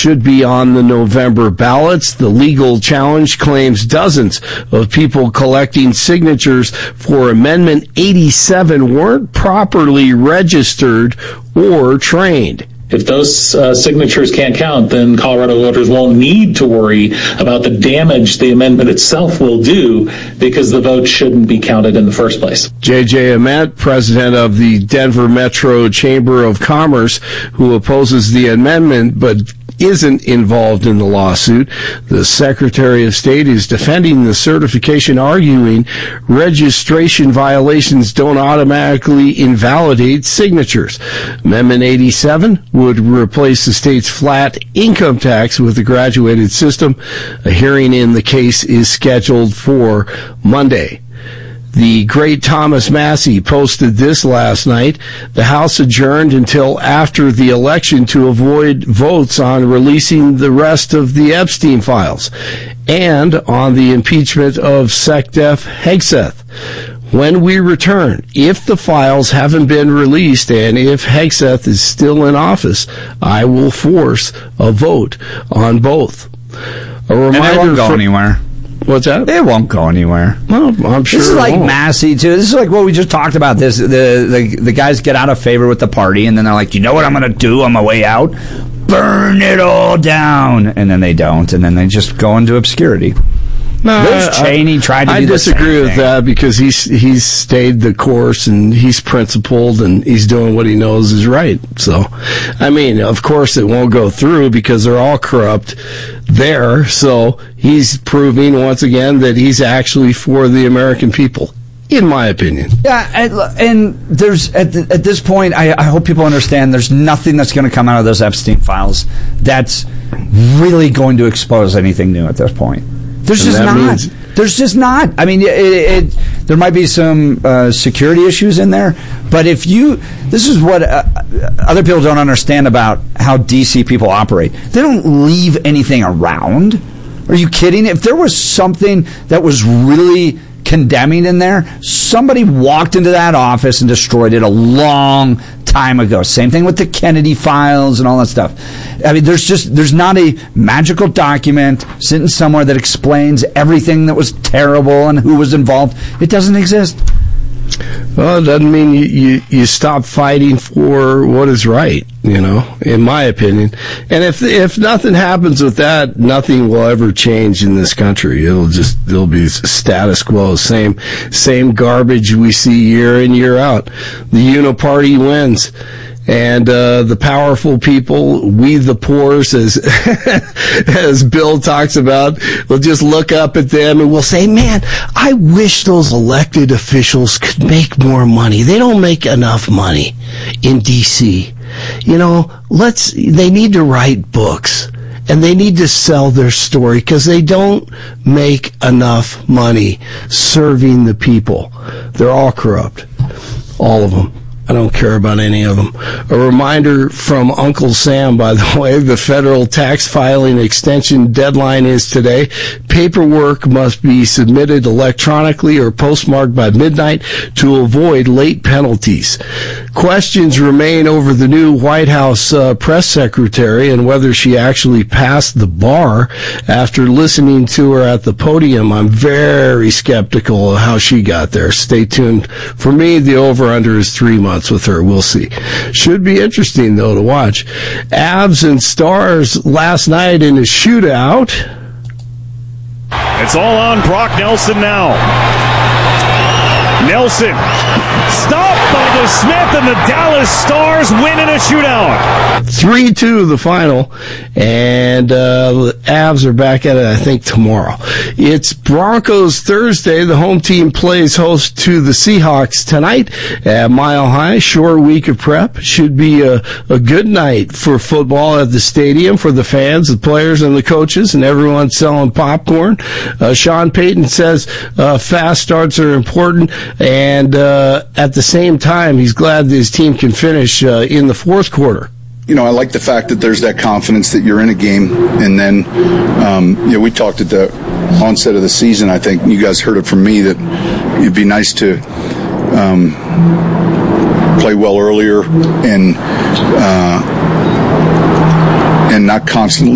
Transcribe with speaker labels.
Speaker 1: should be on the November ballots. The legal challenge claims dozens of people collecting signatures for Amendment 87 weren't properly registered or trained.
Speaker 2: If those signatures can't count, then Colorado voters won't need to worry about the damage the amendment itself will do, because the vote shouldn't be counted in the first place.
Speaker 1: J.J. Ament, president of the Denver Metro Chamber of Commerce, who opposes the amendment but isn't involved in the lawsuit. The Secretary of State is defending the certification, arguing registration violations don't automatically invalidate signatures. Amendment 87 would replace the state's flat income tax with a graduated system. A hearing in the case is scheduled for Monday. The great Thomas Massey posted this last night. The House adjourned until after the election to avoid votes on releasing the rest of the Epstein files and on the impeachment of SecDef Hegseth. When we return, if the files haven't been released and if Hegseth is still in office, I will force a vote on both. A reminder,
Speaker 3: and they won't go anywhere.
Speaker 1: What's that?
Speaker 3: It won't go anywhere.
Speaker 1: Well, I'm sure
Speaker 3: this is like Massey too. This is like what we just talked about. This the guys get out of favor with the party, and then they're like, you know what I'm going to do on my way out? Burn it all down, and then they don't, and then they just go into obscurity.
Speaker 1: No,
Speaker 3: Liz Cheney tried to do the same
Speaker 1: disagree with
Speaker 3: thing.
Speaker 1: that because he's stayed the course and he's principled and he's doing what he knows is right. So, I mean, of course it won't go through because they're all corrupt there. So he's proving once again that he's actually for the American people, in my opinion.
Speaker 3: Yeah, and there's at this point, I hope people understand there's nothing that's going to come out of those Epstein files that's really going to expose anything new at this point. There's just not. There's just not. I mean, there might be some security issues in there, but this is what other people don't understand about how DC people operate. They don't leave anything around. Are you kidding? If there was something that was really condemning in there, somebody walked into that office and destroyed it a long time ago. Same thing with the Kennedy files and all that stuff. I mean, there's not a magical document sitting somewhere that explains everything that was terrible and who was involved. It doesn't exist.
Speaker 1: Well, it doesn't mean you stop fighting for what is right, in my opinion. And if nothing happens with that, nothing will ever change in this country. It'll be status quo, same garbage we see year in, year out. The uniparty wins. And the powerful people, we the poors, as Bill talks about, we'll just look up at them and we'll say, man, I wish those elected officials could make more money. They don't make enough money in D.C. They need to write books. And they need to sell their story because they don't make enough money serving the people. They're all corrupt. All of them. I don't care about any of them. A reminder from Uncle Sam, by the way, the federal tax filing extension deadline is today. Paperwork must be submitted electronically or postmarked by midnight to avoid late penalties. Questions remain over the new White House press secretary and whether she actually passed the bar. After listening to her at the podium, I'm very skeptical of how she got there. Stay tuned. For me, the over-under is 3 months. With her, we'll see. Should be interesting though to watch. Avs and Stars last night in a shootout.
Speaker 4: It's all on Brock Nelson now. Nelson stopped by DeSmith, and the Dallas Stars win in a shootout.
Speaker 1: 3-2 the final, and the Avs are back at it, I think, tomorrow. It's Broncos Thursday. The home team plays host to the Seahawks tonight at Mile High. Short week of prep. Should be a good night for football at the stadium for the fans, the players, and the coaches, and everyone selling popcorn. Sean Payton says fast starts are important, and at the same time, he's glad that his team can finish in the fourth quarter.
Speaker 5: I like the fact that there's that confidence that you're in a game, and then, we talked at the onset of the season. I think you guys heard it from me that it'd be nice to play well earlier and not constantly